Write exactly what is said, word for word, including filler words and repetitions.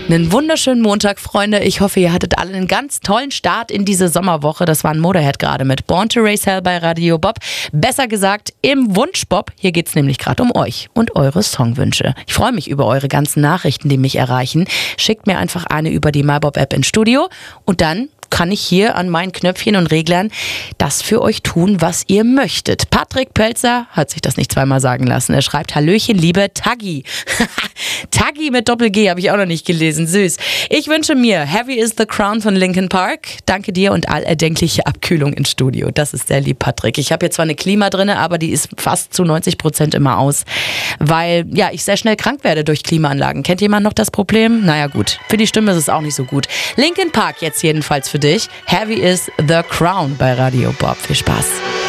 Einen wunderschönen Montag, Freunde. Ich hoffe, ihr hattet alle einen ganz tollen Start in diese Sommerwoche. Das war ein Motorhead gerade mit Born to Race Hell bei Radio Bob. Besser gesagt im Wunschbob. Hier geht es nämlich gerade um euch und eure Songwünsche. Ich freue mich über eure ganzen Nachrichten, die mich erreichen. Schickt mir einfach eine über die MyBob-App ins Studio und dann kann ich hier an meinen Knöpfchen und Reglern das für euch tun, was ihr möchtet. Patrick Pölzer hat sich das nicht zweimal sagen lassen. Er schreibt: Hallöchen, liebe Taggi. Taggi mit Doppel-G habe ich auch noch nicht gelesen. Süß. Ich wünsche mir Heavy is the Crown von Linkin Park. Danke dir und allerdenkliche Abkühlung ins Studio. Das ist sehr lieb, Patrick. Ich habe hier zwar eine Klima drin, aber die ist fast zu neunzig Prozent immer aus, weil ja ich sehr schnell krank werde durch Klimaanlagen. Kennt jemand noch das Problem? Naja gut, für die Stimme ist es auch nicht so gut. Linkin Park jetzt jedenfalls für dich. Heavy is the Crown bei Radio Bob. Viel Spaß.